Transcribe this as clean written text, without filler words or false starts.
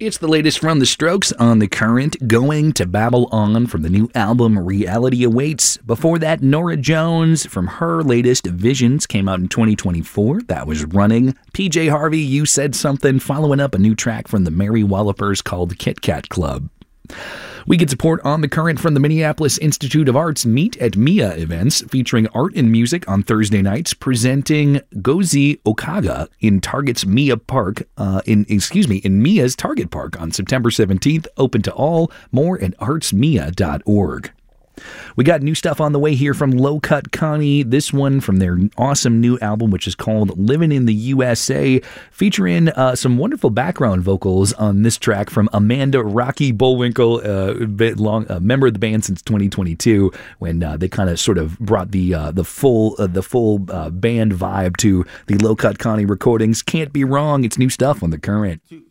It's the latest from The Strokes on The Current, Going to Babble On from the new album Reality Awaits. Before that, Norah Jones from her latest Visions came out in 2024. That was Running. PJ Harvey, You Said Something, following up a new track from the Mary Wallopers called Kit Kat Club. We get support on The Current from the Minneapolis Institute of Art's Meet at Mia events, featuring art and music on Thursday nights, presenting Gozi Okaga in Target's Mia Park, in Mia's Target Park on September 17th, open to all. More at artsmia.org. We got new stuff on the way here from Low Cut Connie. This one from their awesome new album, which is called Living in the USA, featuring some wonderful background vocals on this track from Amanda Rocky Bullwinkle, a member of the band since 2022, when they kind of sort of brought the full band vibe to the Low Cut Connie recordings. Can't be wrong. It's new stuff on The Current.